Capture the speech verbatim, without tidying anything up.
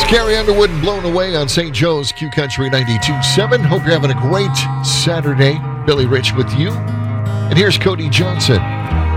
Carrie Underwood and Blown Away on Saint Joe's Q Country ninety-two point seven. Hope you're having a great Saturday. Billy Rich with you. And here's Cody Johnson.